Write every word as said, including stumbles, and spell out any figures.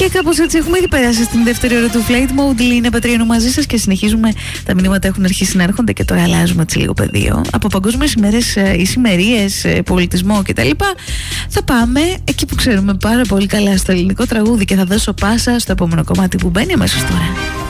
Και κάπως έτσι έχουμε ήδη περάσει στην δεύτερη ώρα του Flight Mode. Λίνα Πατριανού μαζί σας και συνεχίζουμε. Τα μηνύματα έχουν αρχίσει να έρχονται και τώρα αλλάζουμε έτσι λίγο πεδίο. Από παγκόσμιες ημέρες, ησημερίες, πολιτισμό κτλ. Θα πάμε εκεί που ξέρουμε πάρα πολύ καλά, στο ελληνικό τραγούδι, και θα δώσω πάσα στο επόμενο κομμάτι που μπαίνει αμέσως τώρα.